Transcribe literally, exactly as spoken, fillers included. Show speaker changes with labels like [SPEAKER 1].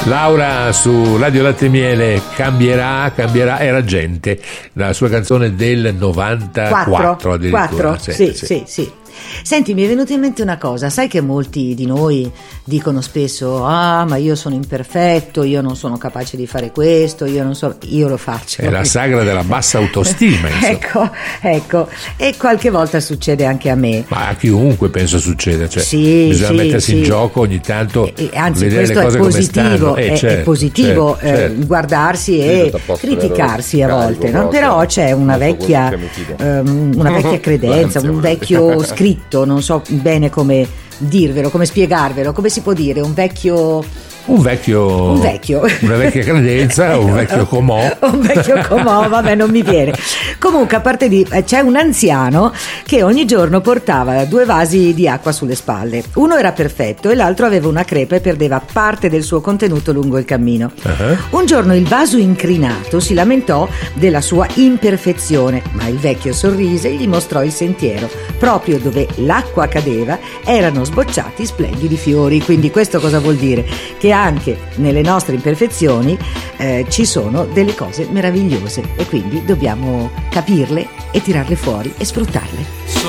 [SPEAKER 1] Laura su Radio Latte e Miele, cambierà, cambierà, era gente, la sua canzone del novantaquattro addirittura.
[SPEAKER 2] quattro, sì, sì, sì, sì, sì. Senti, mi è venuta in mente una cosa, sai che molti di noi dicono spesso: ah, ma io sono imperfetto, io non sono capace di fare questo, io non so, io lo faccio.
[SPEAKER 1] È la sagra della bassa autostima.
[SPEAKER 2] ecco, ecco, e qualche volta succede anche a me.
[SPEAKER 1] Ma a chiunque penso succeda, cioè
[SPEAKER 2] sì,
[SPEAKER 1] bisogna
[SPEAKER 2] sì,
[SPEAKER 1] mettersi
[SPEAKER 2] sì.
[SPEAKER 1] in gioco ogni tanto,
[SPEAKER 2] e, anzi,
[SPEAKER 1] vedere le cose
[SPEAKER 2] è positivo,
[SPEAKER 1] come stanno. Eh,
[SPEAKER 2] è,
[SPEAKER 1] certo,
[SPEAKER 2] è positivo
[SPEAKER 1] certo, certo.
[SPEAKER 2] Eh, guardarsi e criticarsi a volte, no? Però c'è una vecchia, um, una vecchia credenza, un vecchio scritto, non so bene come dirvelo, come spiegarvelo, come si può dire, un vecchio
[SPEAKER 1] un vecchio,
[SPEAKER 2] un vecchio.
[SPEAKER 1] una vecchia credenza, un vecchio comò,
[SPEAKER 2] un vecchio comò, vabbè, non mi viene. Comunque, a parte di, c'è un anziano che ogni giorno portava due vasi di acqua sulle spalle. Uno era perfetto e l'altro aveva una crepa e perdeva parte del suo contenuto lungo il cammino. Uh-huh. Un giorno il vaso incrinato si lamentò della sua imperfezione, ma il vecchio sorrise e gli mostrò il sentiero. Proprio dove l'acqua cadeva erano sbocciati splendidi fiori. Quindi questo cosa vuol dire? Che anche nelle nostre imperfezioni eh, ci sono delle cose meravigliose e quindi dobbiamo capirle e tirarle fuori e sfruttarle.